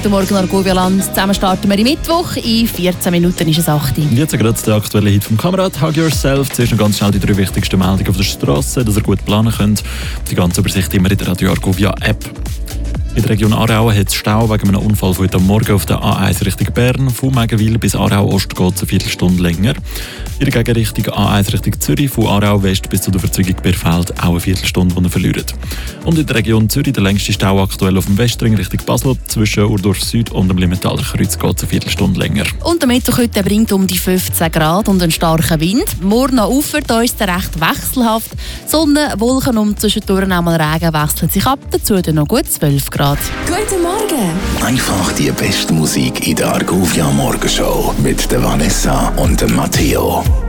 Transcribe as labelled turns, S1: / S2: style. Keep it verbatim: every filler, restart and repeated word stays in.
S1: Guten Morgen, Argovia-Land. Zusammen starten wir im Mittwoch. In vierzehn Minuten ist es acht Uhr.
S2: Jetzt gerade der aktuelle Hit vom Kamerad «Hug Yourself». Zuerst noch ganz schnell die drei wichtigsten Meldungen auf der Straße, dass ihr gut planen könnt. Die ganze Übersicht immer in der Radio Argovia App. In der Region Aarau hat es Stau wegen einem Unfall von heute Morgen auf der A eins Richtung Bern. Von Megenwil bis Aarau Ost geht es eine Viertelstunde länger. In der Gegenrichtung A eins Richtung Zürich, von Aarau West bis zu der Verzeugung Bierfeld auch eine Viertelstunde, die ihr verliert. Und in der Region Zürich der längste Stau aktuell auf dem Westring Richtung Basel. Zwischen Urdorf Süd und dem Limentaler Kreuz geht es eine Viertelstunde länger.
S1: Und der Mittwoch heute bringt um die fünfzehn Grad und einen starken Wind. Morgen ufert uns der recht wechselhaft. Sonne, Wolken und zwischendurch auch mal Regen wechseln sich ab. Dazu dann noch gut zwölf Grad.
S3: Guten Morgen!
S4: Einfach die beste Musik in der Argovia Morgenshow mit der Vanessa und dem Matteo.